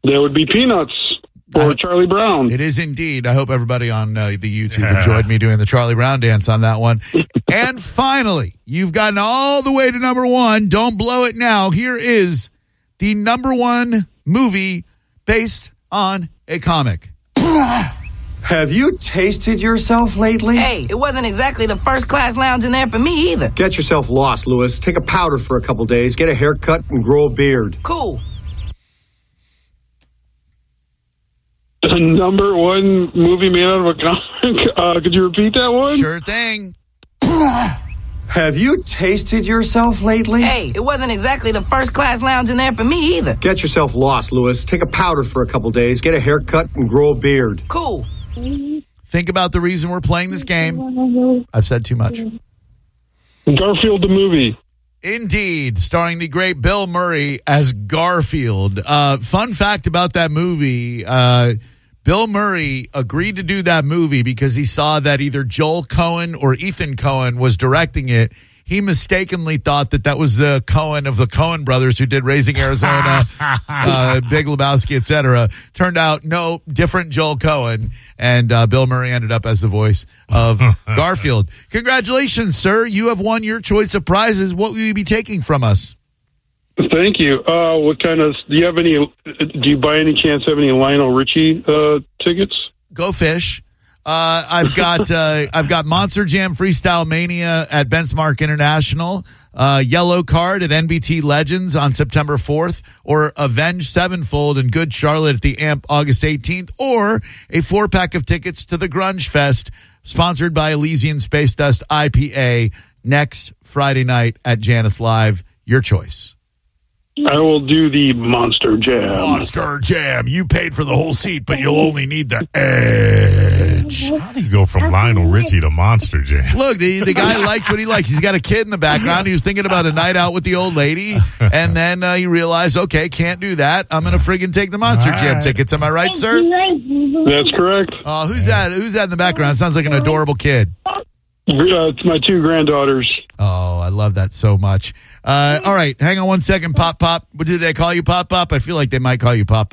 That would be Peanuts or Charlie Brown. It is indeed. I hope everybody on the YouTube enjoyed me doing the Charlie Brown dance on that one. And finally, you've gotten all the way to number one. Don't blow it now. Here is the number one movie based on a comic. Have you tasted yourself lately? Hey, it wasn't exactly the first class lounge in there for me either. Get yourself lost, Lewis. Take a powder for a couple days, get a haircut, and grow a beard. Cool. The number one movie made out of a comic. Could you repeat that one? Sure thing. Have you tasted yourself lately? Hey, it wasn't exactly the first class lounge in there for me either. Get yourself lost, Lewis. Take a powder for a couple days, get a haircut, and grow a beard. Cool. Think about the reason we're playing this game. I've said too much. Garfield the movie. Indeed, starring the great Bill Murray as Garfield. Fun fact about that movie, Bill Murray agreed to do that movie because he saw that either Joel Coen or Ethan Coen was directing it. He mistakenly thought that was the Coen of the Coen brothers who did Raising Arizona, Big Lebowski, etc. Turned out, no, different Joel Coen. And Bill Murray ended up as the voice of Garfield. Congratulations, sir. You have won your choice of prizes. What will you be taking from us? Thank you. What kind of, do you by any chance have any Lionel Richie tickets? Go Fish. I've got Monster Jam Freestyle Mania at Benchmark International, Yellow Card at NBT Legends on September 4th, or Avenged Sevenfold in Good Charlotte at the AMP August 18th, or a 4-pack of tickets to the Grunge Fest, sponsored by Elysian Space Dust IPA, next Friday night at Janice Live. Your choice. I will do the Monster Jam. Monster Jam. You paid for the whole seat, but you'll only need the edge. How do you go from Lionel Richie to Monster Jam? Look, the guy likes what he likes. He's got a kid in the background. He was thinking about a night out with the old lady, and then he realized, okay, can't do that. I'm going to friggin' take the Monster Jam tickets. Am I right, sir? That's correct. Who's that? Who's that in the background? Sounds like an adorable kid. It's my 2 granddaughters. Oh, I love that so much. All right, hang on one second, Pop. Did they call you Pop? I feel like they might call you Pop.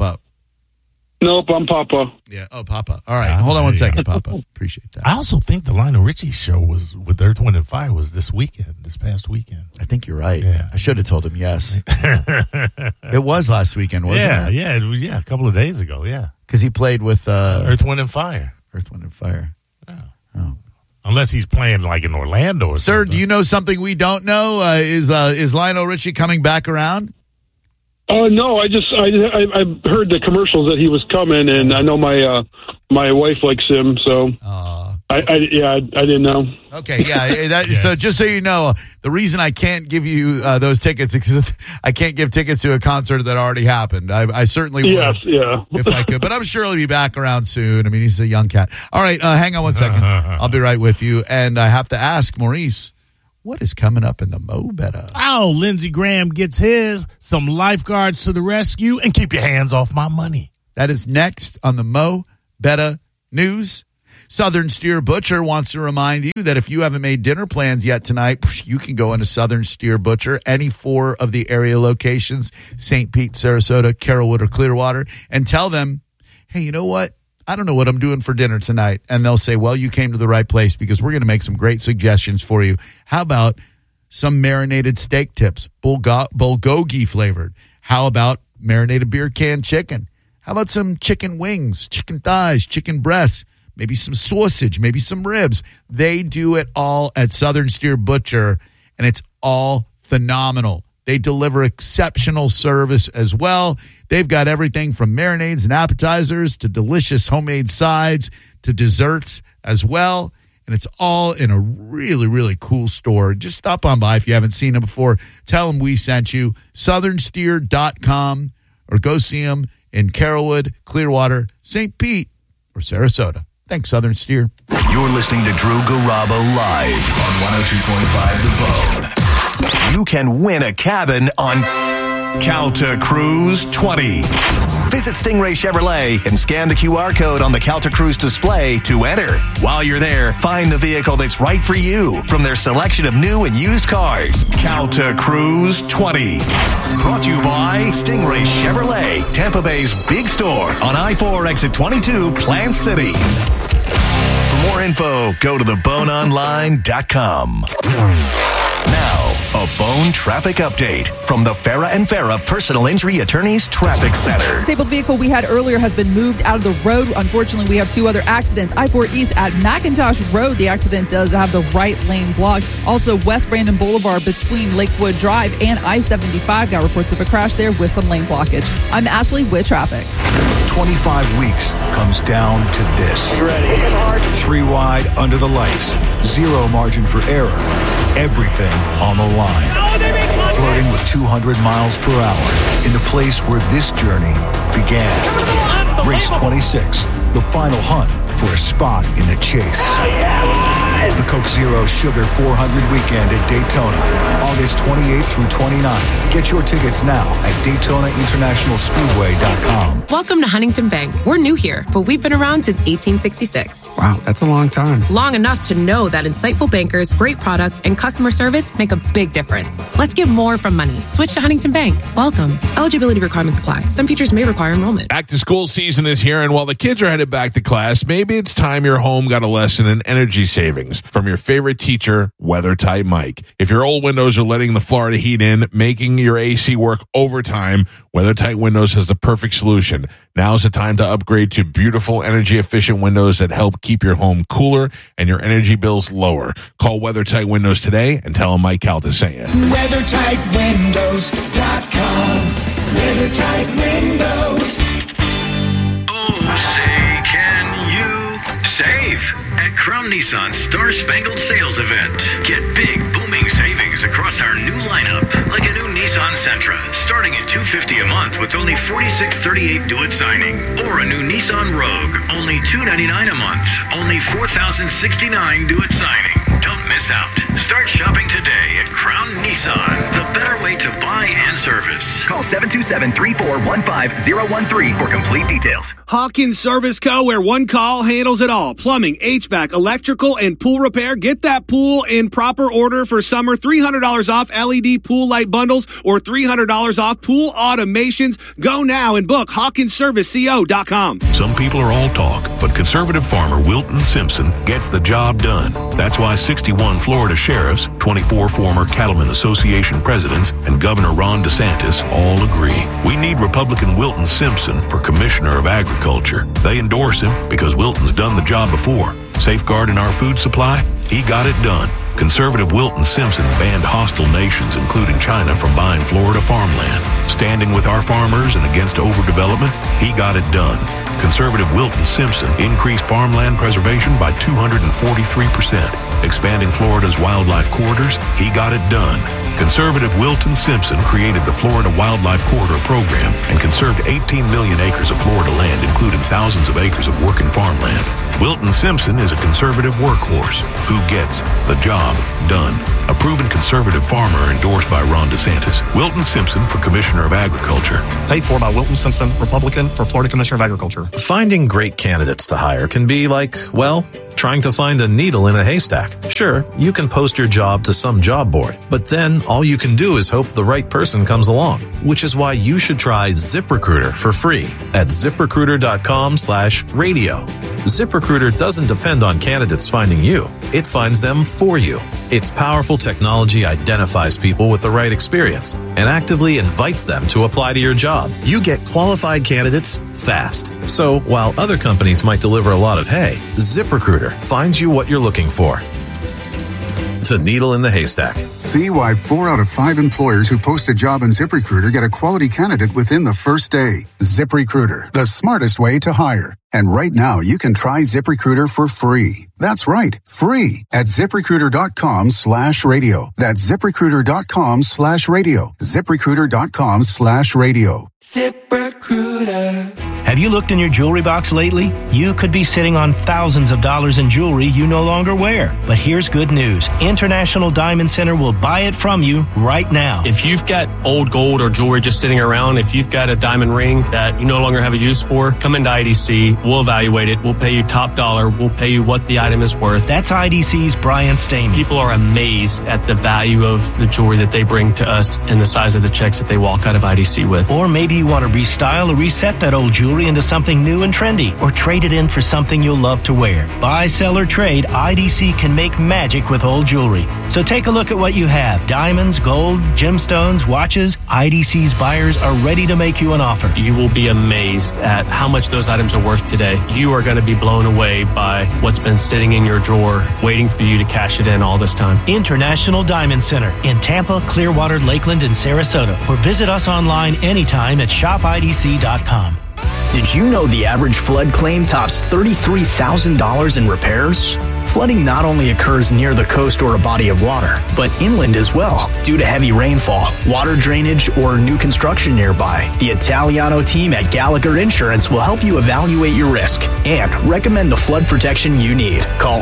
Nope, I'm Papa. Yeah, Papa. All right, hold on one second, Papa. Appreciate that. I also think the Lionel Richie show was with Earth, Wind, and Fire was this past weekend. I think you're right. Yeah. I should have told him yes. It was last weekend, wasn't it? Yeah, a couple of days ago, yeah. Because he played with Earth, Wind, and Fire. Earth, Wind, and Fire. Yeah. Oh. Unless he's playing like in Orlando or Sir, something. do you know something we don't know? Is Lionel Richie coming back around? No, I heard the commercials that he was coming, and I know my wife likes him, so I didn't know. Okay, yeah. So just so you know, the reason I can't give you those tickets is I can't give tickets to a concert that already happened. I certainly would if I could, but I'm sure he'll be back around soon. I mean, he's a young cat. All right, hang on one second. I'll be right with you, and I have to ask Maurice, what is coming up in the Mo Betta? Oh, Lindsey Graham gets his, some lifeguards to the rescue, and keep your hands off my money. That is next on the Mo Betta News. Southern Steer Butcher wants to remind you that if you haven't made dinner plans yet tonight, you can go into Southern Steer Butcher, any 4 of the area locations, St. Pete, Sarasota, Carrollwood, or Clearwater, and tell them, hey, you know what? I don't know what I'm doing for dinner tonight. And they'll say, well, you came to the right place because we're going to make some great suggestions for you. How about some marinated steak tips, bulgogi flavored? How about marinated beer can chicken? How about some chicken wings, chicken thighs, chicken breasts, maybe some sausage, maybe some ribs? They do it all at Southern Steer Butcher, and it's all phenomenal. They deliver exceptional service as well. They've got everything from marinades and appetizers to delicious homemade sides to desserts as well. And it's all in a really, really cool store. Just stop on by if you haven't seen them before. Tell them we sent you. SouthernSteer.com, or go see them in Carrollwood, Clearwater, St. Pete, or Sarasota. Thanks, Southern Steer. You're listening to Drew Garabo live on 102.5 The Bone. You can win a cabin on Calta Cruise 20. Visit Stingray Chevrolet and scan the QR code on the Calta Cruise display to enter. While you're there, find the vehicle that's right for you from their selection of new and used cars. Calta Cruise 20. Brought to you by Stingray Chevrolet, Tampa Bay's big store on I-4 exit 22, Plant City. For more info, go to theboneonline.com. Now, a Bone traffic update from the Farah and Farah Personal Injury Attorneys Traffic Center. Disabled vehicle we had earlier has been moved out of the road. Unfortunately, we have two other accidents. I-4 East at McIntosh Road. The accident does have the right lane blocked. Also, West Brandon Boulevard between Lakewood Drive and I-75 got reports of a crash there with some lane blockage. I'm Ashley with traffic. 25 weeks comes down to this. You ready? 3 wide under the lights. Zero margin for error. Everything on the line. Flirting with 200 miles per hour in the place where this journey began. Race 26, the final hunt for a spot in the chase. The Coke Zero Sugar 400 weekend at Daytona, August 28th through 29th. Get your tickets now at DaytonaInternationalSpeedway.com. Welcome to Huntington Bank. We're new here, but we've been around since 1866. Wow, that's a long time. Long enough to know that insightful bankers, great products, and customer service make a big difference. Let's get more from money. Switch to Huntington Bank. Welcome. Eligibility requirements apply. Some features may require enrollment. Back to school season is here, and while the kids are headed back to class, maybe it's time your home got a lesson in energy savings from your favorite teacher, WeatherTight Mike. If your old windows are letting the Florida heat in, making your AC work overtime, WeatherTight Windows has the perfect solution. Now's the time to upgrade to beautiful, energy-efficient windows that help keep your home cooler and your energy bills lower. Call WeatherTight Windows today and tell them Mike Calta sent you. WeatherTightWindows.com. WeatherTight Windows. Oh, say, can you save at Crown Nissan's Star Spangled Sales Event? Get big, booming savings across our new lineup, like a new Nissan Sentra, starting at $250 a month with only $46.38 due at signing, or a new Nissan Rogue, only $299 a month, only $4,069 due at signing. Don't miss out. Start shopping today at Crown Nissan, the better way to buy and service. Call 727-3415013 for complete details. Hawkins Service Co., where one call handles it all. Plumbing, HVAC, electrical, and pool repair. Get that pool in proper order for summer. $300 off LED pool light bundles or $300 off pool automations. Go now and book HawkinsServiceCO.com. Some people are all talk, but conservative farmer Wilton Simpson gets the job done. That's why 61 Florida sheriffs, 24 former Cattlemen Association presidents, and Governor Ron DeSantis all agree. We need Republican Wilton Simpson for Commissioner of Agriculture. They endorse him because Wilton's done the job before. Safeguarding our food supply, he got it done. Conservative Wilton Simpson banned hostile nations, including China, from buying Florida farmland. Standing with our farmers and against overdevelopment, he got it done. Conservative Wilton Simpson increased farmland preservation by 243%. Expanding Florida's wildlife corridors, he got it done. Conservative Wilton Simpson created the Florida Wildlife Corridor Program and conserved 18 million acres of Florida land, including thousands of acres of working farmland. Wilton Simpson is a conservative workhorse who gets the job done. A proven conservative farmer endorsed by Ron DeSantis. Wilton Simpson for Commissioner of Agriculture. Paid for by Wilton Simpson, Republican, for Florida Commissioner of Agriculture. Finding great candidates to hire can be like, well, trying to find a needle in a haystack. Sure, you can post your job to some job board, but then all you can do is hope the right person comes along, which is why you should try ZipRecruiter for free at ZipRecruiter.com/radio. ZipRecruiter doesn't depend on candidates finding you. It finds them for you. Its powerful technology identifies people with the right experience and actively invites them to apply to your job. You get qualified candidates fast. So while other companies might deliver a lot of hay, ZipRecruiter finds you what you're looking for. The needle in the haystack. See why 4 out of 5 employers who post a job on ZipRecruiter get a quality candidate within the first day. ZipRecruiter, the smartest way to hire. And right now, you can try ZipRecruiter for free. That's right, free at ZipRecruiter.com/radio. That's ZipRecruiter.com/radio. ZipRecruiter.com/radio. ZipRecruiter. Have you looked in your jewelry box lately? You could be sitting on thousands of dollars in jewelry you no longer wear. But here's good news. International Diamond Center will buy it from you right now. If you've got old gold or jewelry just sitting around, if you've got a diamond ring that you no longer have a use for, come into IDC. We'll evaluate it. We'll pay you top dollar. We'll pay you what the item is worth. That's IDC's Brian Stamey. People are amazed at the value of the jewelry that they bring to us and the size of the checks that they walk out of IDC with. Or maybe you want to restyle or reset that old jewelry into something new and trendy, or trade it in for something you'll love to wear. Buy, sell, or trade, IDC can make magic with old jewelry. So take a look at what you have. Diamonds, gold, gemstones, watches. IDC's buyers are ready to make you an offer. You will be amazed at how much those items are worth today. You are going to be blown away by what's been sitting in your drawer, waiting for you to cash it in all this time. International Diamond Center in Tampa, Clearwater, Lakeland, and Sarasota. Or visit us online anytime at shopidc.com. Did you know the average flood claim tops $33,000 in repairs? Flooding not only occurs near the coast or a body of water, but inland as well, due to heavy rainfall, water drainage, or new construction nearby. The Italiano team at Gallagher Insurance will help you evaluate your risk and recommend the flood protection you need. Call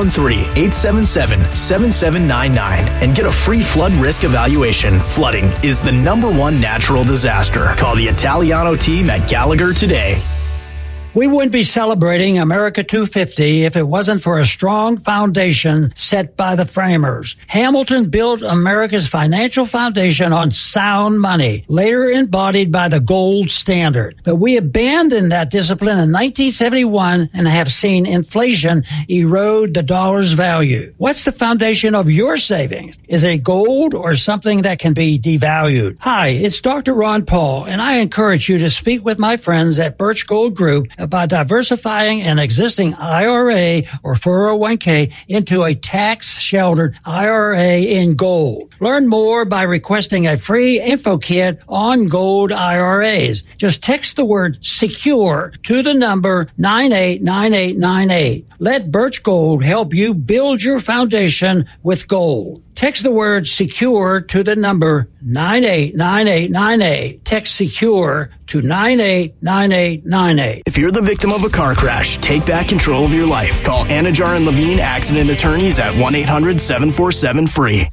813-877-7799 and get a free flood risk evaluation. Flooding is the #1 natural disaster. Call the Italiano team at Gallagher today. We wouldn't be celebrating America 250 if it wasn't for a strong foundation set by the framers. Hamilton built America's financial foundation on sound money, later embodied by the gold standard. But we abandoned that discipline in 1971 and have seen inflation erode the dollar's value. What's the foundation of your savings? Is it gold or something that can be devalued? Hi, it's Dr. Ron Paul, and I encourage you to speak with my friends at Birch Gold Group about diversifying an existing IRA or 401k into a tax-sheltered IRA in gold. Learn more by requesting a free info kit on gold IRAs. Just text the word SECURE to the number 989898. Let Birch Gold help you build your foundation with gold. Text the word SECURE to the number 989898. Text SECURE to 989898. If you're the victim of a car crash, take back control of your life. Call Anajar and Levine Accident Attorneys at 1-800-747-FREE.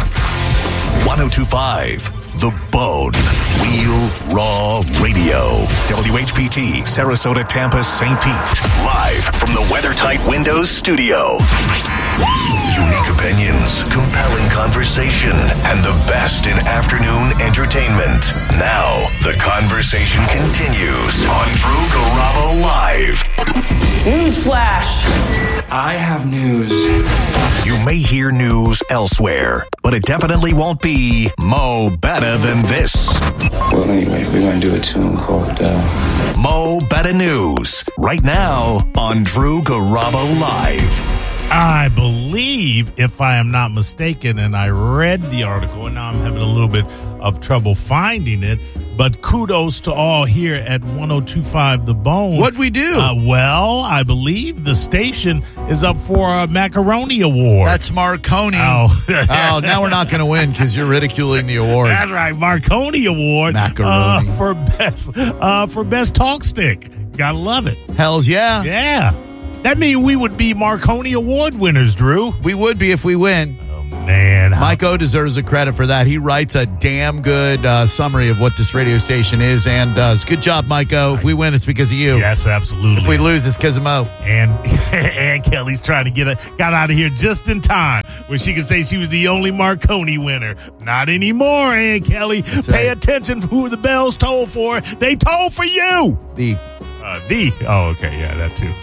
1025 The Bone. Real Raw Radio. WHPT, Sarasota, Tampa, St. Pete. Live from the WeatherTight Windows studio. Unique opinions, compelling conversation, and the best in afternoon entertainment. Now, the conversation continues on Drew Garabo Live. Newsflash! I have news. You may hear news elsewhere, but it definitely won't be Mo Better Than This. Well, anyway, we're going to do a tune called Mo Better News, right now on Drew Garabo Live. I believe, if I am not mistaken, and I read the article, and now I'm having a little bit of trouble finding it, but kudos to all here at 1025 The Bone. What'd we do? Well, I believe the station is up for a Macaroni Award. That's Marconi. Oh, now we're not going to win because you're ridiculing the award. That's right, Marconi Award. Macaroni. For best talk stick. Gotta love it. Hells yeah. Yeah. That means we would be Marconi Award winners, Drew. We would be if we win. Oh, man. Mike O deserves a credit for that. He writes a damn good summary of what this radio station is and does. Good job, Mike O. If we win, it's because of you. Yes, absolutely. If we lose, it's because of Mo. And Kelly's trying to got out of here just in time where she could say she was the only Marconi winner. Not anymore, Ann Kelly. That's Pay right. attention for who the bells toll for. They toll for you. Oh, okay. Yeah, that too.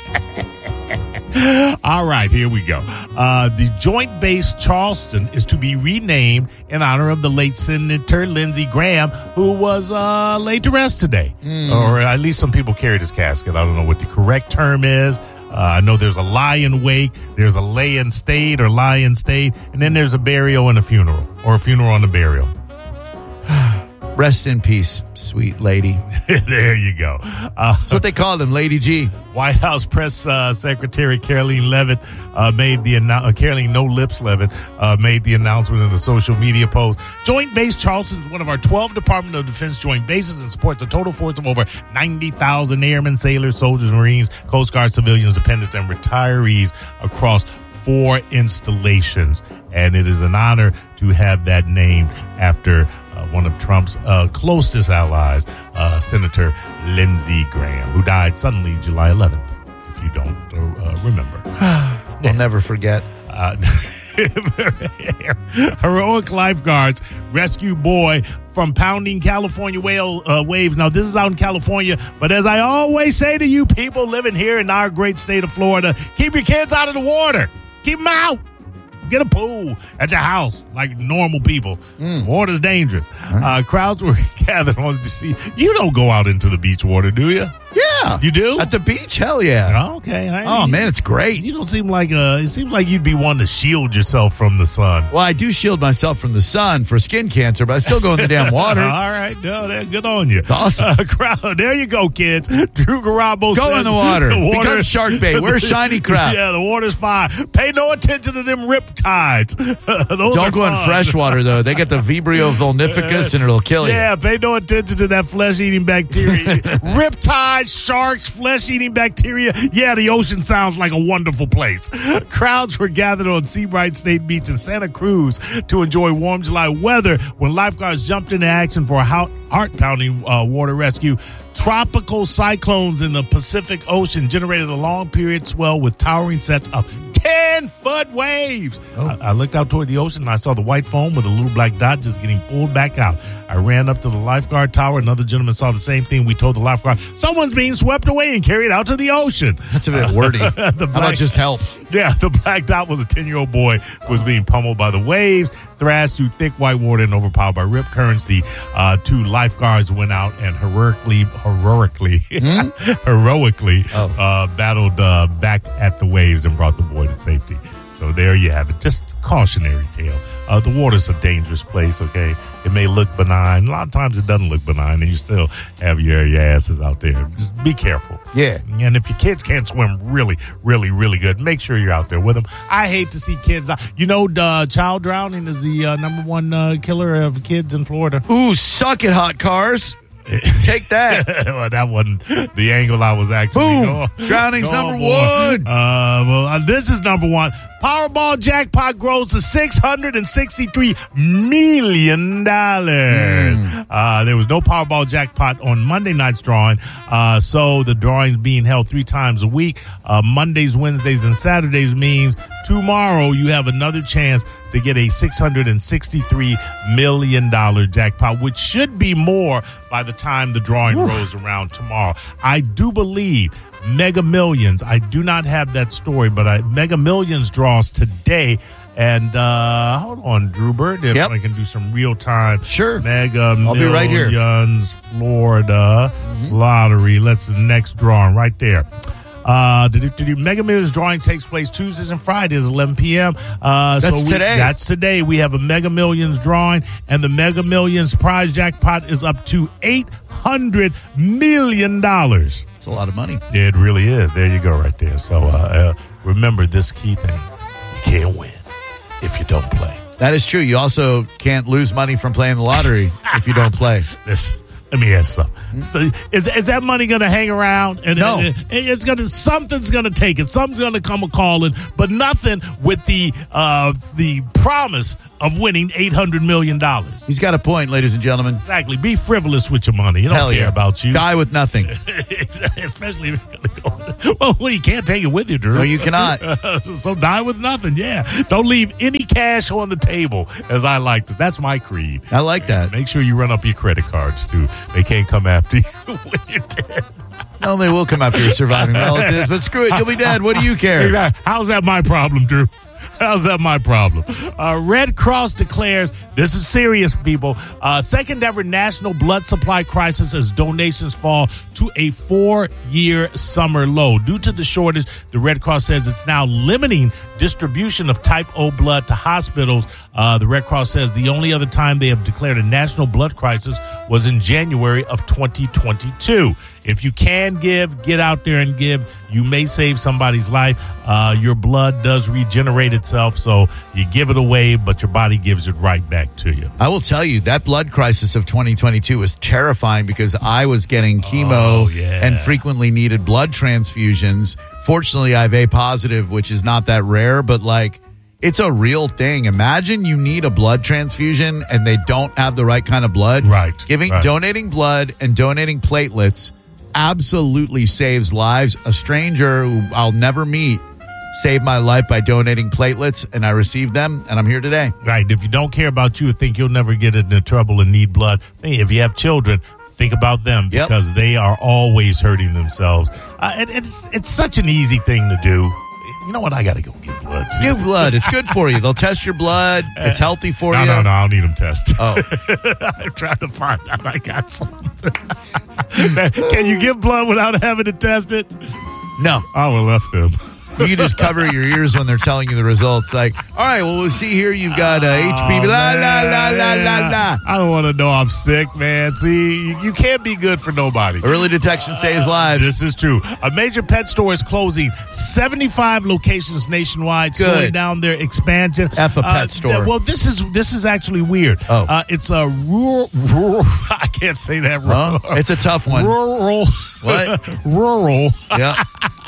All right, here we go. The Joint Base Charleston is to be renamed in honor of the late Senator Lindsey Graham, who was laid to rest today. Or at least some people carried his casket. I don't know what the correct term is. I know there's a lie-in wake, there's a lay-in state or lie-in state, and then there's a burial and a funeral, or a funeral and a burial. Rest in peace, sweet lady. There you go. That's what they called him, Lady G. White House Press Secretary Caroline Levitt made the Caroline No Lips Levitt made the announcement in a social media post. Joint Base Charleston is one of our 12 Department of Defense joint bases and supports a total force of over 90,000 airmen, sailors, soldiers, Marines, Coast Guard, civilians, dependents, and retirees across 4 installations. And it is an honor to have that named after one of Trump's closest allies, Senator Lindsey Graham, who died suddenly July 11th, if you don't remember. I'll never forget. Heroic lifeguards rescue boy from pounding California waves. Now, this is out in California, but as I always say to you people living here in our great state of Florida, keep your kids out of the water. Keep them out. Get a pool at your house like normal people. Water's dangerous. Crowds were gathered on the sea. You don't go out into the beach water, do you? Yeah. You do? At the beach? Hell yeah. Oh, okay. Oh, man, it's great. You don't seem like, it seems like you'd be one to shield yourself from the sun. Well, I do shield myself from the sun for skin cancer, but I still go in the damn water. All right. No, good on you. It's awesome. Crowd, there you go, kids. Drew Garabo Go says, in the water. Become shark bait. Wear shiny crap. Yeah, the water's fine. Pay no attention to them riptides. Don't go in fresh water, though. They get the Vibrio vulnificus, and it'll kill you. Yeah, pay no attention to that flesh-eating bacteria. Riptides, sharks, flesh-eating bacteria. Yeah, the ocean sounds like a wonderful place. Crowds were gathered on Seabright State Beach in Santa Cruz to enjoy warm July weather when lifeguards jumped into action for a heart-pounding water rescue. Tropical cyclones in the Pacific Ocean generated a long-period swell with towering sets of 10-foot waves. I looked out toward the ocean and I saw the white foam with a little black dot just getting pulled back out. I ran up to the lifeguard tower. Another gentleman saw the same thing. We told the lifeguard, someone's being swept away and carried out to the ocean. That's a bit wordy. How about just help? Yeah, the black dot was a 10-year-old boy who was being pummeled by the waves, thrashed through thick white water and overpowered by rip currents. The 2 lifeguards went out and heroically battled back at the waves and brought the boy to safety. So there you have it. Just a cautionary tale. The water's a dangerous place, okay? It may look benign. A lot of times it doesn't look benign, and you still have your asses out there. Just be careful. Yeah. And if your kids can't swim really, really, really good, make sure you're out there with them. I hate to see kids die. You know, child drowning is the number 1 killer of kids in Florida. Ooh, suck it, hot cars. Take that. Well, that wasn't the angle I was actually Boom. Drowning's number 1. This is number 1. Powerball jackpot grows to $663 million. There was no Powerball jackpot on Monday night's drawing, so the drawing is being held 3 times a week. Mondays, Wednesdays, and Saturdays means tomorrow you have another chance to get a $663 million jackpot, which should be more by the time the drawing rolls around tomorrow. I do believe Mega Millions, I do not have that story, but Mega Millions draws today. And hold on, Drew Bird, if I can do some real-time. Sure. Mega I'll be right here. Millions Florida Lottery. Let's the next drawing right there. Mega Millions drawing takes place Tuesdays and Fridays, 11 p.m. That's today. That's today. We have a Mega Millions drawing, and the Mega Millions prize jackpot is up to $800 million. It's a lot of money. It really is. There you go right there. So remember this key thing. You can't win if you don't play. That is true. You also can't lose money from playing the lottery if you don't play. Let me ask something. So is that money going to hang around? And no. Something's going to take it. Something's going to come a calling, but nothing with the promise of winning $800 million. He's got a point, ladies and gentlemen. Exactly. Be frivolous with your money. You don't care about you. Die with nothing. Especially if you're going to go. Well, you can't take it with you, Drew. No, you cannot. So die with nothing, yeah. Don't leave any cash on the table, as I like to. That's my creed. I like that. Make sure you run up your credit cards, too. They can't come after you when you're dead. No, they will come after your surviving relatives, but screw it. You'll be dead. What do you care? How's that my problem, Drew? How's that my problem? Red Cross declares, this is serious, people, second ever national blood supply crisis as donations fall to a 4-year summer low. Due to the shortage, the Red Cross says it's now limiting distribution of type O blood to hospitals. The Red Cross says the only other time they have declared a national blood crisis was in January of 2022. If you can give, get out there and give. You may save somebody's life. Your blood does regenerate itself, so you give it away, but your body gives it right back to you. I will tell you, that blood crisis of 2022 was terrifying because I was getting chemo and frequently needed blood transfusions. Fortunately, I have A positive, which is not that rare, but like, it's a real thing. Imagine you need a blood transfusion and they don't have the right kind of blood. Right. Donating blood and donating platelets absolutely saves lives. A stranger who I'll never meet saved my life by donating platelets, and I received them, and I'm here today. Right. If you don't care about you, think you'll never get into trouble and need blood. If you have children, think about them because they are always hurting themselves. It's such an easy thing to do. You know what? I got to go get blood. Give blood. It's good for you. They'll test your blood. It's healthy for you. No, I don't need them tested. Oh. I'm trying to find out I got something. Can you give blood without having to test it? No. I would have left them. You can just cover your ears when they're telling you the results. Like, all right, well, we'll see here. You've got HPV. La, la, la, la, la, la. I don't want to know I'm sick, man. See, you can't be good for nobody. Early detection saves lives. This is true. A major pet store is closing 75 locations nationwide, slowing down their expansion. F a pet store. Well, this is actually weird. Oh. It's a rural. I can't say that wrong. It's a tough one. Rural. What? Rural. Yeah.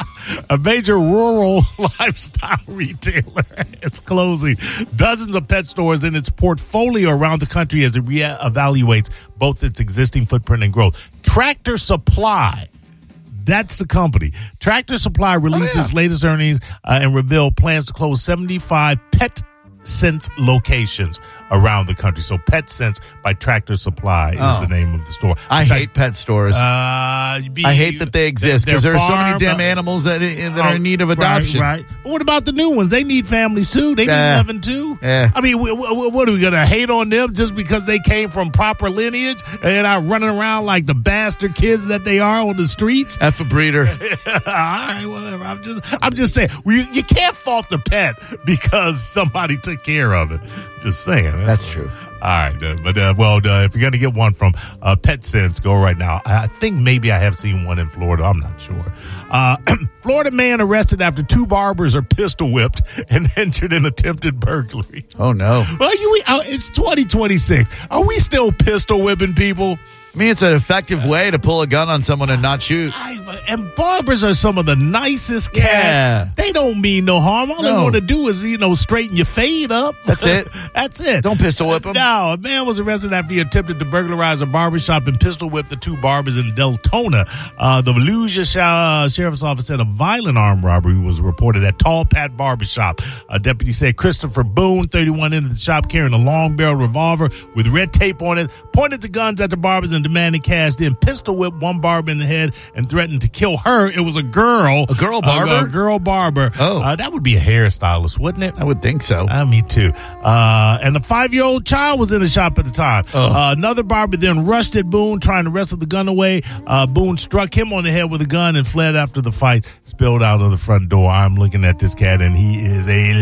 A major rural lifestyle retailer is closing dozens of pet stores in its portfolio around the country as it reevaluates both its existing footprint and growth. Tractor Supply, that's the company. Tractor Supply released its latest earnings and revealed plans to close 75 PetSense locations around the country. So PetSense by Tractor Supply is the name of the store. I hate pet stores. I hate that they exist because there are so many damn animals that are in need of adoption. Right. But what about the new ones? They need families too. They need loving too. I mean, what are we going to hate on them just because they came from proper lineage and are running around like the bastard kids that they are on the streets? F a breeder. All right, whatever. I'm just saying, you can't fault the pet because somebody took care of it. Just saying. That's true. All right. But if you're going to get one from PetSense, go right now. I think maybe I have seen one in Florida. I'm not sure. Florida man arrested after 2 barbers are pistol whipped and injured in attempted burglary. Oh, no. Well, it's 2026. Are we still pistol whipping people? I mean, it's an effective way to pull a gun on someone and not shoot. And barbers are some of the nicest cats. Yeah. They don't mean no harm. All they want to do is, straighten your fade up. That's it. That's it. Don't pistol whip them. No, a man was arrested after he attempted to burglarize a barbershop and pistol whipped the 2 barbers in Deltona. The Volusia Sheriff's Office said a violent armed robbery was reported at Tall Pat Barbershop. A deputy said Christopher Boone, 31, entered the shop carrying a long-barreled revolver with red tape on it, pointed the guns at the barbers and demanded cash, then pistol whipped one barber in the head and threatened to kill her. It was a girl. A girl barber? A girl barber. Oh. That would be a hairstylist, wouldn't it? I would think so. Me too. And a 5-year-old child was in the shop at the time. Another barber then rushed at Boone, trying to wrestle the gun away. Boone struck him on the head with a gun and fled after the fight spilled out of the front door. I'm looking at this cat, and he is a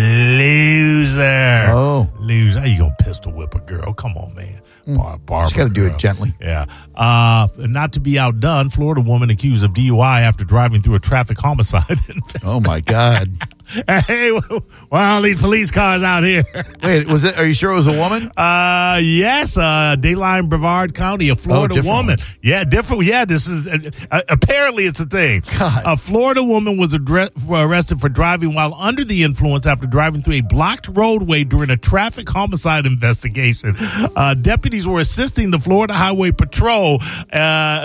loser. Oh. Loser. How you going to pistol whip a girl? Come on, man. Just got to do it gently. Yeah. Not to be outdone, Florida woman accused of DUI after driving through a traffic homicide. Oh, my God. Hey, all these police cars out here. Wait, are you sure it was a woman? Yes, Dayline Brevard County, a Florida woman. One. Yeah, different. Yeah, this is apparently it's a thing. God. A Florida woman was arrested for driving while under the influence after driving through a blocked roadway during a traffic homicide investigation. Deputies were assisting the Florida Highway Patrol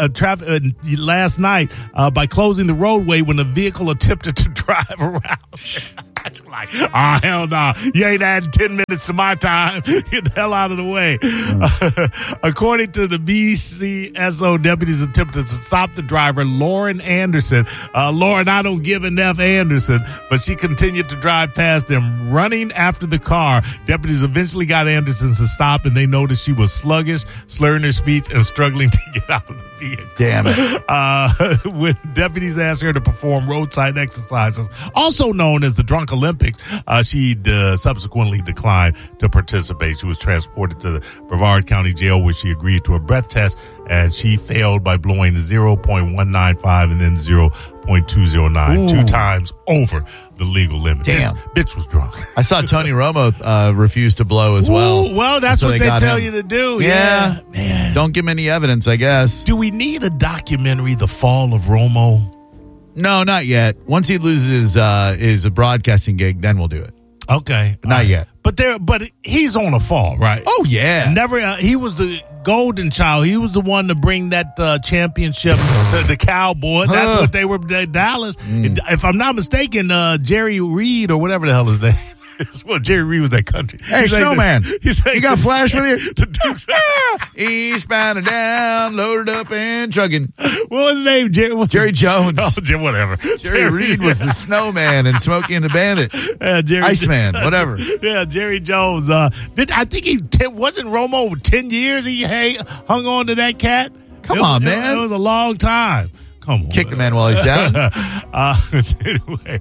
last night by closing the roadway when the vehicle attempted to drive around. Like, oh, hell no. You ain't adding 10 minutes to my time. Get the hell out of the way. According to the BCSO, deputies attempted to stop the driver, Lauren Anderson. Lauren, I don't give an F Anderson, but she continued to drive past them, running after the car. Deputies eventually got Anderson to stop, and they noticed she was sluggish, slurring her speech, and struggling to get out of the vehicle. Damn it. When deputies asked her to perform roadside exercises, also known as the Drunk Olympics, she subsequently declined to participate. She was transported to the Brevard County Jail, where she agreed to a breath test, and she failed by blowing 0.195 and then 0.209, 2 times over the legal limit. Damn. Bitch was drunk. I saw Tony Romo refuse to blow as well. Ooh, well, that's So what they tell him. you to do. Yeah. Man. Don't give him any evidence, I guess. Do we need a documentary, The Fall of Romo? No, not yet. Once he loses his broadcasting gig, then we'll do it. Okay. But not yet. But he's on a fall, right? Oh, yeah. Never. He was the golden child. He was the one to bring that championship to the Cowboys. That's what they were. Dallas. If I'm not mistaken, Jerry Reed or whatever the hell his name. Well, Jerry Reed was that country. Hey, Snowman, you got Flash with you? The Dukes. Eastbound and down, loaded up and chugging. What was his name? Jerry Jones. Oh, whatever. Jerry Reed was the Snowman and Smokey and the Bandit. Iceman, whatever. Yeah, Jerry Jones. I think wasn't Romo over 10 years he hung on to that cat? Come on, man. It was a long time. Come on. Kick the man while he's down. Anyway,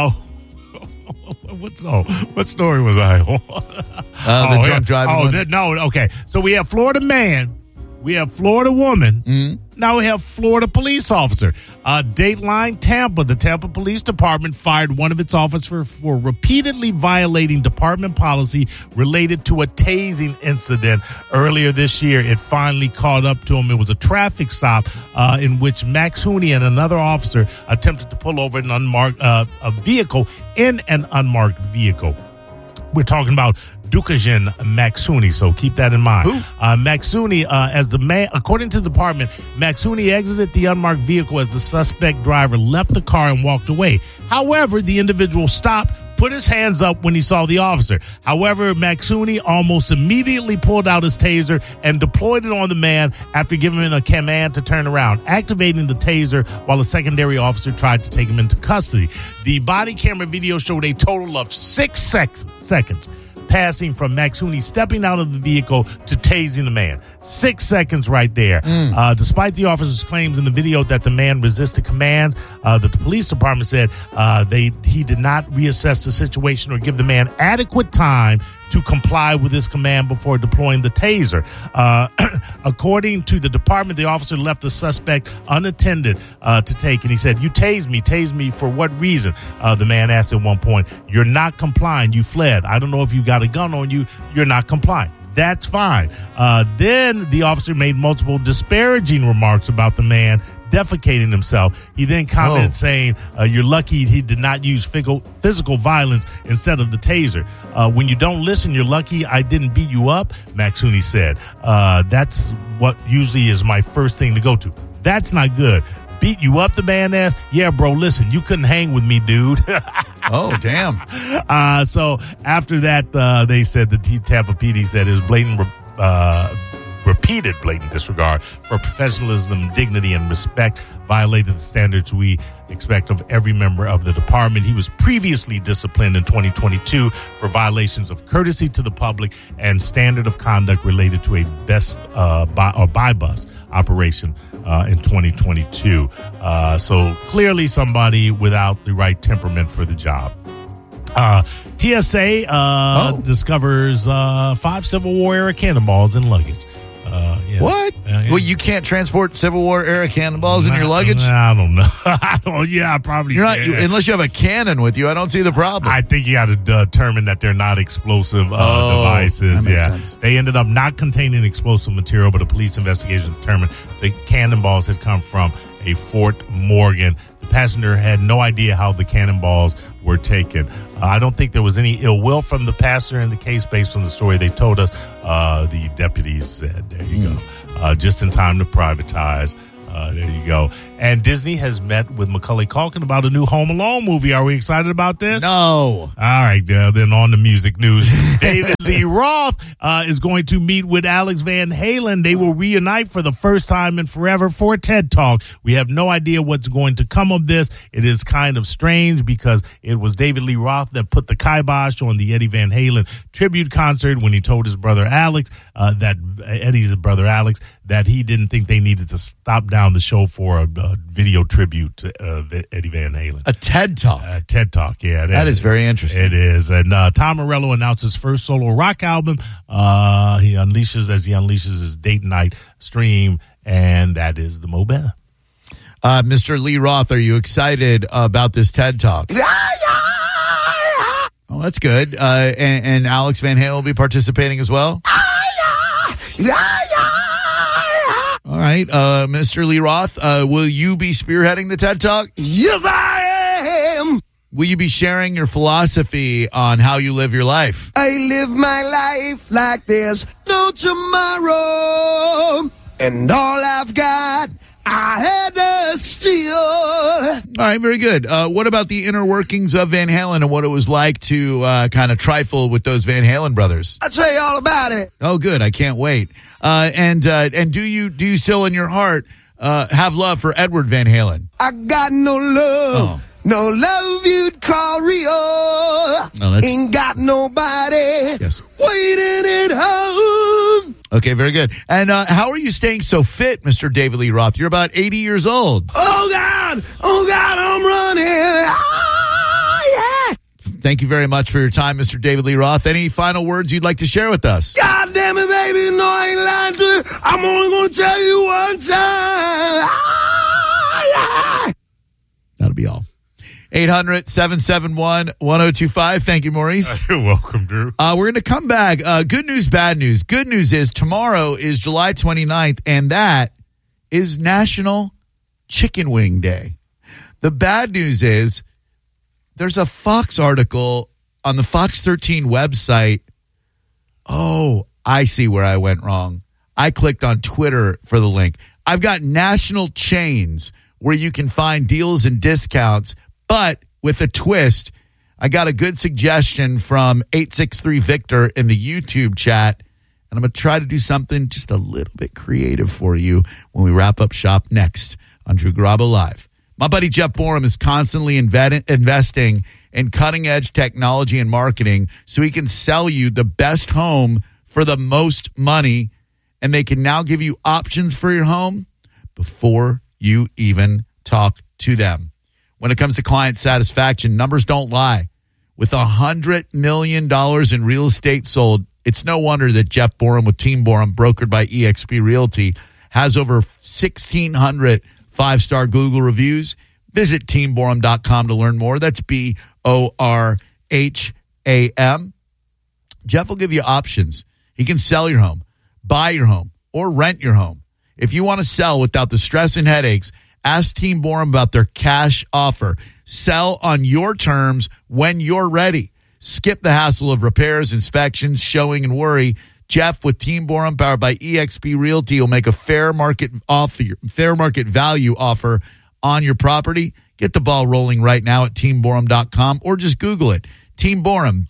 what story was I on? The drunk driving one. Okay. So we have Florida man, we have Florida woman, now we have Florida police officer. Dateline Tampa, the Tampa Police Department fired one of its officers for repeatedly violating department policy related to a tasing incident earlier this year. It finally caught up to him. It was a traffic stop in which Max Hooney and another officer attempted to pull over an unmarked a vehicle in an unmarked vehicle. We're talking about Dukajan Maxuni, so keep that in mind. Maxuni, as the man, according to the department, Maxuni exited the unmarked vehicle as the suspect driver left the car and walked away. However, the individual stopped, put his hands up when he saw the officer. However, Maxuni almost immediately pulled out his taser and deployed it on the man after giving him a command to turn around, activating the taser while a secondary officer tried to take him into custody. The body camera video showed a total of 6 seconds passing from Max Hooney stepping out of the vehicle to tasing the man. 6 seconds right there. Despite the officer's claims in the video that the man resisted commands, the police department said he did not reassess the situation or give the man adequate time to comply with his command before deploying the taser. According to the department, the officer left the suspect unattended to take, and he said, "You tased me for what reason?" The man asked at one point. "You're not complying. You fled. I don't know if you got a gun on you. You're not complying." That's fine. Then the officer made multiple disparaging remarks about the man defecating himself. He then commented saying, "You're lucky he did not use physical violence instead of the taser. When you don't listen, you're lucky I didn't beat you up," Max Hooney said. That's what usually is my first thing to go to. That's not good. Beat you up, the man asked. "Yeah, bro, listen, you couldn't hang with me, dude." Oh, damn. So after that, they said the Tampa PD said his repeated blatant disregard for professionalism, dignity, and respect violated the standards we expect of every member of the department. He was previously disciplined in 2022 for violations of courtesy to the public and standard of conduct related to a buy bus operation in 2022. So clearly somebody without the right temperament for the job. TSA discovers 5 Civil War era cannonballs in luggage. Yeah. What? Well, you can't transport Civil War era cannonballs in your luggage? I don't know. Yeah, probably. You're not, unless you have a cannon with you. I don't see the problem. I think you got to determine that they're not explosive devices. That makes sense. They ended up not containing explosive material, but a police investigation determined the cannonballs had come from a Fort Morgan. The passenger had no idea how the cannonballs were taken. I don't think there was any ill will from the passenger in the case based on the story they told us. The deputies said, there you go. Just in time to privatize. There you go. And Disney has met with Macaulay Culkin about a new Home Alone movie. Are we excited about this? No. All right, then on the music news. David Lee Roth is going to meet with Alex Van Halen. They will reunite for the first time in forever for a TED Talk. We have no idea what's going to come of this. It is kind of strange because it was David Lee Roth that put the kibosh on the Eddie Van Halen tribute concert when he told his brother Alex, Eddie's brother Alex, that he didn't think they needed to stop down the show for a video tribute to Eddie Van Halen. A TED Talk. TED Talk, yeah. That is very interesting. It is. And Tom Morello announced his first solo rock album. He unleashes his date night stream, and that is the Mo Better. Mr. Lee Roth, are you excited about this TED Talk? Oh, that's good. And Alex Van Halen will be participating as well? All right. Mr. Lee Roth, will you be spearheading the TED Talk? Yes, I am. Will you be sharing your philosophy on how you live your life? I live my life like there's no tomorrow. And all I've got, I had to steal. All right, very good. What about the inner workings of Van Halen and what it was like to kind of trifle with those Van Halen brothers? I'll tell you all about it. Oh, good. I can't wait. And do you still in your heart have love for Edward Van Halen? I got no love. Oh. No love you'd call real. Ain't got nobody waiting at home. Okay, very good. And how are you staying so fit, Mr. David Lee Roth? You're about 80 years old. Oh, God, I'm running. Oh, yeah. Thank you very much for your time, Mr. David Lee Roth. Any final words you'd like to share with us? God damn it, baby. No, I ain't lying to you. I'm only going to tell you one time. Oh, yeah. That'll be all. 800-771-1025. Thank you, Maurice. You're welcome, Drew. We're going to come back. Good news, bad news. Good news is tomorrow is July 29th, and that is National Chicken Wing Day. The bad news is there's a Fox article on the Fox 13 website. Oh, I see where I went wrong. I clicked on Twitter for the link. I've got national chains where you can find deals and discounts, but with a twist. I got a good suggestion from 863 Victor in the YouTube chat, and I'm going to try to do something just a little bit creative for you when we wrap up shop next on Drew Garabo Live. My buddy Jeff Borum is constantly investing in cutting-edge technology and marketing so he can sell you the best home for the most money, and they can now give you options for your home before you even talk to them. When it comes to client satisfaction, numbers don't lie. With $100 million in real estate sold, it's no wonder that Jeff Borum with Team Borum, brokered by eXp Realty, has over 1,600 five-star Google reviews. Visit teamborum.com to learn more. That's BORHAM. Jeff will give you options. He can sell your home, buy your home, or rent your home. If you want to sell without the stress and headaches, ask Team Borum about their cash offer. Sell on your terms when you're ready. Skip the hassle of repairs, inspections, showing, and worry. Jeff with Team Borum, powered by eXp Realty, will make a fair market value offer on your property. Get the ball rolling right now at teamborum.com or just Google it. Team Borum,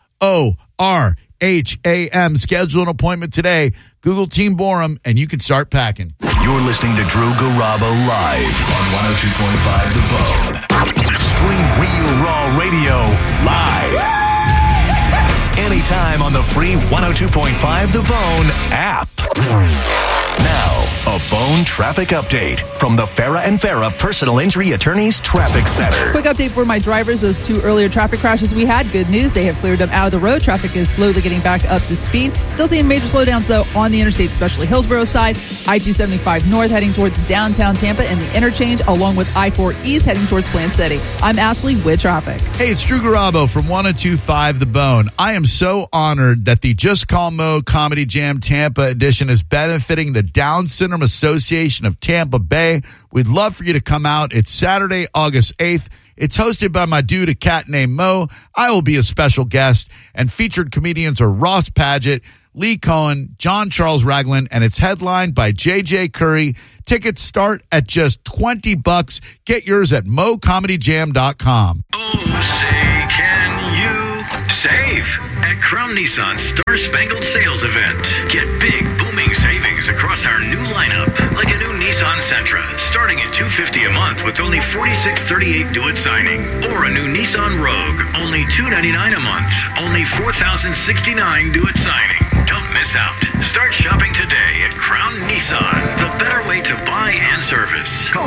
BORHAM. Schedule an appointment today. Google Team Borum, and you can start packing. You're listening to Drew Garabo live on 102.5 The Bone. Stream Real Raw Radio live. Anytime on the free 102.5 The Bone app. Now, a Bone traffic update from the Farah and Farah Personal Injury Attorneys Traffic Center. Quick update for my drivers. Those two earlier traffic crashes we had. Good news. They have cleared them out of the road. Traffic is slowly getting back up to speed. Still seeing major slowdowns, though, on the interstate, especially Hillsborough side. I-275 north heading towards downtown Tampa and the interchange, along with I-4 east heading towards Plant City. I'm Ashley with traffic. Hey, it's Drew Garabo from 102.5 The Bone. I am so honored that the Just Call Mo Comedy Jam Tampa edition is benefiting the Down Syndrome Association of Tampa Bay. We'd love for you to come out. It's Saturday, August 8th. It's hosted by my dude, a cat named Mo. I will be a special guest, and featured comedians are Ross Padgett, Lee Cohen, John Charles Ragland, and it's headlined by J.J. Curry. Tickets start at just $20. Get yours at mocomedyjam.com. Oh, say can you save at Crown Nissan Star Spangled Sales Event? Get big booming savings across our new lineup, like a new Nissan Sentra starting at $250 a month with only $46.38 due at signing, or a new Nissan Rogue only $299 a month, only $4,069 due at signing. Don't miss out. Start shopping today at Crown Nissan, the better way to buy and service. Call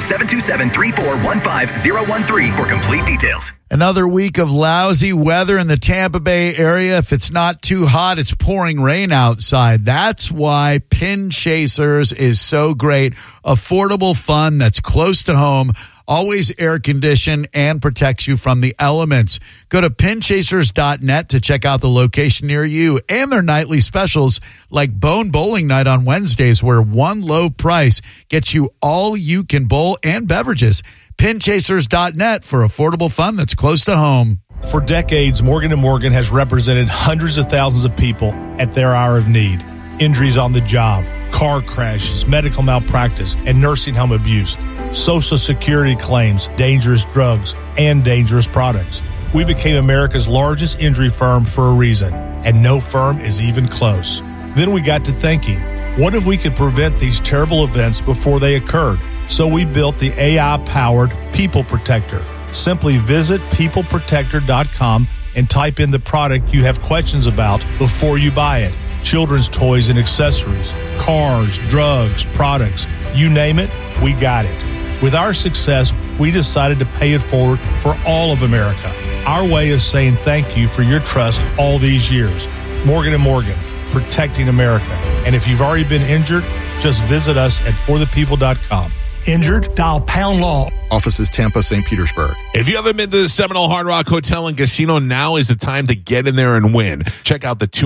727-3415-013 for complete details. Another week of lousy weather in the Tampa Bay area. If it's not too hot, it's pouring rain outside. That's why Pin Chasers is so great. Affordable fun that's close to home, always air conditioned, and protects you from the elements. Go to pinchasers.net to check out the location near you and their nightly specials like Bone Bowling Night on Wednesdays, where one low price gets you all you can bowl and beverages. Pinchasers.net for affordable fun that's close to home. For decades, Morgan & Morgan has represented hundreds of thousands of people at their hour of need. Injuries on the job, car crashes, medical malpractice, and nursing home abuse, Social Security claims, dangerous drugs, and dangerous products. We became America's largest injury firm for a reason, and no firm is even close. Then we got to thinking, what if we could prevent these terrible events before they occurred? So we built the AI-powered People Protector. Simply visit peopleprotector.com and type in the product you have questions about before you buy it. Children's toys and accessories, cars, drugs, products, you name it, we got it. With our success, we decided to pay it forward for all of America. Our way of saying thank you for your trust all these years. Morgan & Morgan, protecting America. And if you've already been injured, just visit us at forthepeople.com. Injured? Dial pound law. Offices Tampa, St. Petersburg. If you haven't been to the Seminole Hard Rock Hotel and Casino, now is the time to get in there and win. Check out the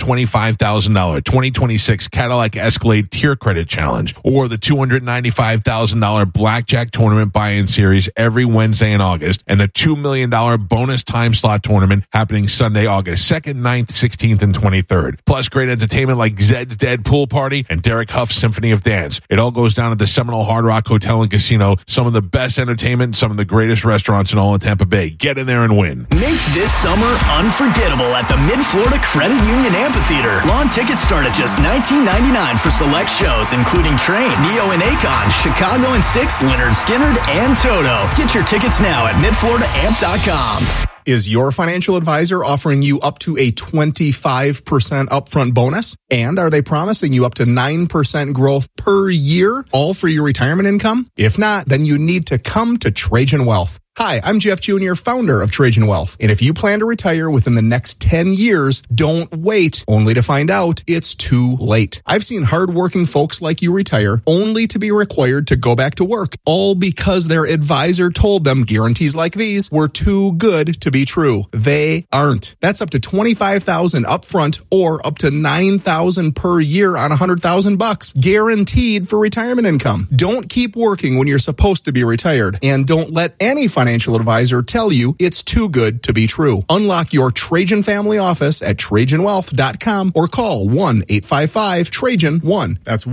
$225,000 2026 Cadillac Escalade Tier Credit Challenge or the $295,000 Blackjack Tournament Buy-In Series every Wednesday in August, and the $2 million bonus time slot tournament happening Sunday, August 2nd, 9th, 16th, and 23rd. Plus great entertainment like Zed's Dead Pool Party and Derek Huff's Symphony of Dance. It all goes down at the Seminole Hard Rock Hotel and Casino. Some of the best entertainment, some of the greatest restaurants in all of Tampa Bay. Get in there and win. Make this summer unforgettable at the Mid-Florida Credit Union Amphitheater. Lawn tickets start at just $19.99 for select shows, including Train, Neo and Akon, Chicago and Styx, Leonard Skinner, and Toto. Get your tickets now at midfloridaamp.com. Is your financial advisor offering you up to a 25% upfront bonus? And are they promising you up to 9% growth per year, all for your retirement income? If not, then you need to come to Trajan Wealth. Hi, I'm Jeff Jr., founder of Trajan Wealth. And if you plan to retire within the next 10 years, don't wait only to find out it's too late. I've seen hardworking folks like you retire only to be required to go back to work, all because their advisor told them guarantees like these were too good to be true. They aren't. That's up to $25,000 upfront or up to $9,000 per year on $100,000 guaranteed for retirement income. Don't keep working when you're supposed to be retired, and don't let any financial advisor tell you it's too good to be true. Unlock your Trajan family office at TrajanWealth.com or call 1-855-TRAJAN-1. That's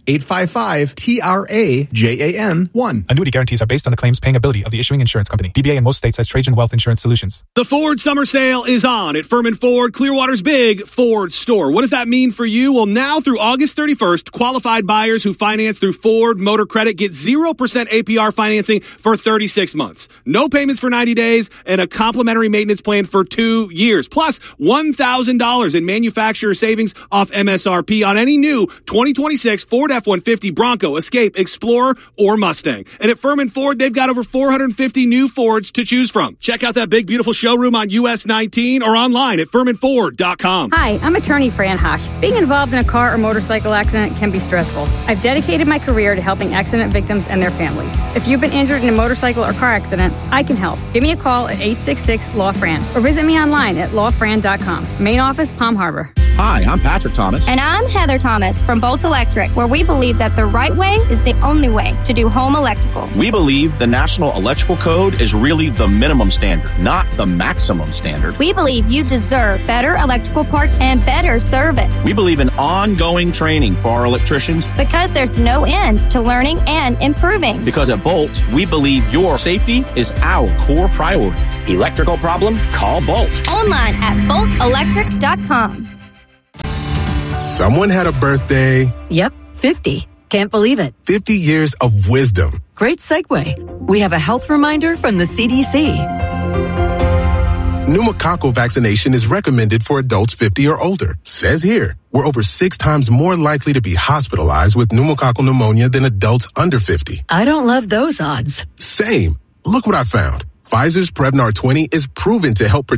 1-855-TRAJAN-1. Annuity guarantees are based on the claims paying ability of the issuing insurance company. DBA in most states has Trajan Wealth Insurance Solutions. The Ford Summer Sale is on at Furman Ford, Clearwater's big Ford store. What does that mean for you? Well, now through August 31st, qualified buyers who finance through Ford Motor Credit get 0% APR financing for 36 months. No payments for 90 days, and a complimentary maintenance plan for 2 years. Plus, $1,000 in manufacturer savings off MSRP on any new 2026 Ford F-150, Bronco, Escape, Explorer, or Mustang. And at Furman Ford, they've got over 450 new Fords to choose from. Check out that big, beautiful showroom on US 19 or online at FurmanFord.com. Hi, I'm attorney Fran Hosh. Being involved in a car or motorcycle accident can be stressful. I've dedicated my career to helping accident victims and their families. If you've been injured in a motorcycle or car accident, I can help. Give me a call at 866-LAW-FRAN or visit me online at lawfran.com. Main office, Palm Harbor. Hi, I'm Patrick Thomas. And I'm Heather Thomas from Bolt Electric, where we believe that the right way is the only way to do home electrical. We believe the National Electrical Code is really the minimum standard, not the maximum standard. We believe you deserve better electrical parts and better service. We believe in ongoing training for our electricians because there's no end to learning and improving. Because at Bolt, we believe your safety is our core priority. Electrical problem? Call Bolt. Online at boltelectric.com. Someone had a birthday. Yep, 50. Can't believe it. 50 years of wisdom. Great segue. We have a health reminder from the CDC. Pneumococcal vaccination is recommended for adults 50 or older. Says here, we're over 6 times more likely to be hospitalized with pneumococcal pneumonia than adults under 50. I don't love those odds. Same. Look what I found. Pfizer's Prevnar 20 is proven to help protect